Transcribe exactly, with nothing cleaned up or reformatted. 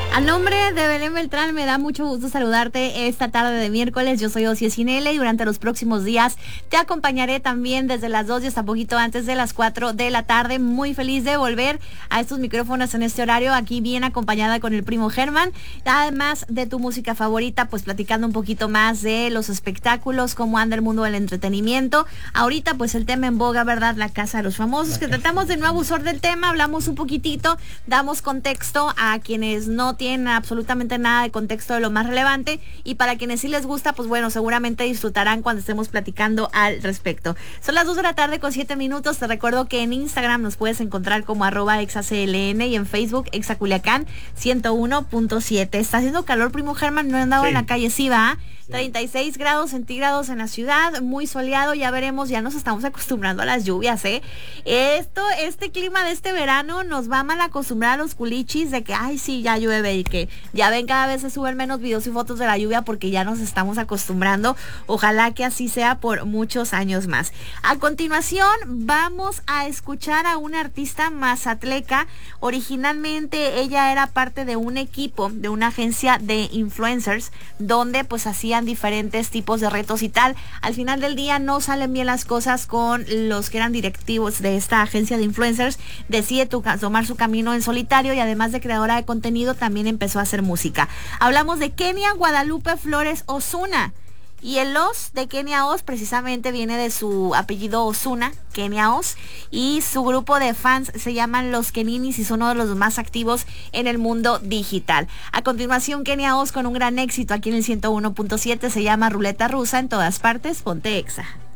A nombre de Belén Beltrán, me da mucho gusto saludarte esta tarde de miércoles. Yo soy Ocie Cinele y durante los próximos días te acompañaré también desde las dos y hasta poquito antes de las cuatro de la tarde. Muy feliz de volver a estos micrófonos en este horario, aquí bien acompañada con el primo Germán. Además de tu música favorita, pues platicando un poquito más de los espectáculos, cómo anda el mundo del entretenimiento. Ahorita pues el tema en boga, ¿verdad? La Casa de los Famosos, que tratamos de no abusar del tema, hablamos un poquitito, damos contexto a quienes no tienen absolutamente nada de contexto de lo más relevante, y para quienes sí les gusta, pues bueno, seguramente disfrutarán cuando estemos platicando al respecto. Son las dos de la tarde con siete minutos. Te recuerdo que en Instagram nos puedes encontrar como arroba exacln y en Facebook Exaculiacán ciento uno punto siete. Está haciendo calor, primo Germán, no he andado sí. en la calle, sí va. treinta y seis grados centígrados en la ciudad, muy soleado, ya veremos, ya nos estamos acostumbrando a las lluvias, ¿eh? Esto, este clima de este verano nos va a mal acostumbrar a los culichis de que, ay, sí, ya llueve, y que ya ven, cada vez se suben menos videos y fotos de la lluvia porque ya nos estamos acostumbrando. Ojalá que así sea por muchos años más. A continuación, vamos a escuchar a una artista mazatleca. Originalmente ella era parte de un equipo, de una agencia de influencers, donde pues hacían diferentes tipos de retos y tal. Al final del día no salen bien las cosas con los que eran directivos de esta agencia de influencers. Decide tu, tomar su camino en solitario y además de creadora de contenido también empezó a hacer música. Hablamos de Kenia Guadalupe Flores Ozuna. Y el Oz de Kenia Oz precisamente viene de su apellido Ozuna, Kenia Oz, y su grupo de fans se llaman Los Keninis y son uno de los más activos en el mundo digital. A continuación, Kenia Oz con un gran éxito aquí en el ciento uno punto siete, se llama Ruleta Rusa. En todas partes, ponte Exa.